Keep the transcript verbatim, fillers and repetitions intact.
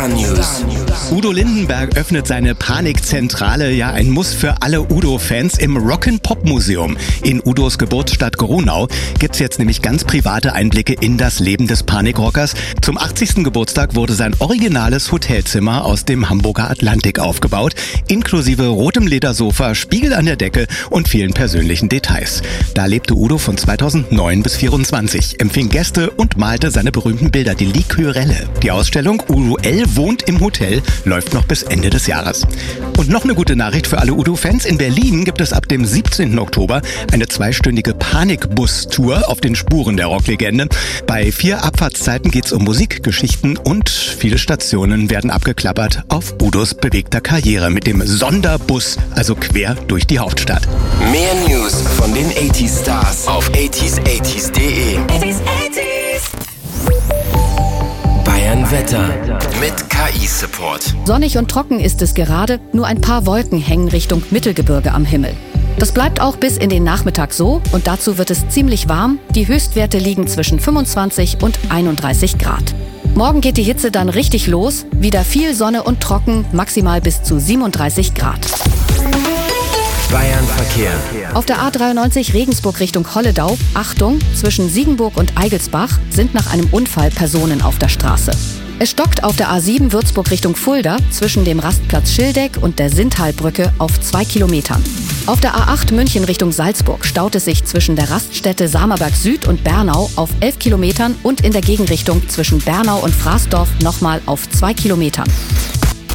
Star News. Udo Lindenberg öffnet seine Panikzentrale, ja ein Muss für alle Udo-Fans, im Rock'n'Pop-Museum. In Udos Geburtsstadt Grunau gibt's jetzt nämlich ganz private Einblicke in das Leben des Panikrockers. Zum achtzigsten Geburtstag wurde sein originales Hotelzimmer aus dem Hamburger Atlantik aufgebaut, inklusive rotem Ledersofa, Spiegel an der Decke und vielen persönlichen Details. Da lebte Udo von zweitausendneun bis vierundzwanzig, empfing Gäste und malte seine berühmten Bilder, die Likörelle. Die Ausstellung Udo L. wohnt im Hotel läuft noch bis Ende des Jahres. Und noch eine gute Nachricht für alle Udo-Fans. In Berlin gibt es ab dem siebzehnten Oktober eine zweistündige Panikbus-Tour auf den Spuren der Rocklegende. Bei vier Abfahrtszeiten geht es um Musik, Geschichten und viele Stationen werden abgeklappert auf Udos bewegter Karriere mit dem Sonderbus, also quer durch die Hauptstadt. Mehr News von den achtziger Stars auf achtziger achtziger punkt de. Bayern Wetter mit K I-Support. Sonnig und trocken ist es gerade, nur ein paar Wolken hängen Richtung Mittelgebirge am Himmel. Das bleibt auch bis in den Nachmittag so und dazu wird es ziemlich warm. Die Höchstwerte liegen zwischen fünfundzwanzig und einunddreißig Grad. Morgen geht die Hitze dann richtig los, wieder viel Sonne und trocken, maximal bis zu siebenunddreißig Grad. Bayern Verkehr. Auf der A dreiundneunzig Regensburg Richtung Holledau, Achtung, zwischen Siegenburg und Eigelsbach sind nach einem Unfall Personen auf der Straße. Es stockt auf der A sieben Würzburg Richtung Fulda zwischen dem Rastplatz Schildeck und der Sinthalbrücke auf zwei Kilometern. Auf der A acht München Richtung Salzburg staut es sich zwischen der Raststätte Samerberg Süd und Bernau auf elf Kilometern und in der Gegenrichtung zwischen Bernau und Fraßdorf nochmal auf zwei Kilometern.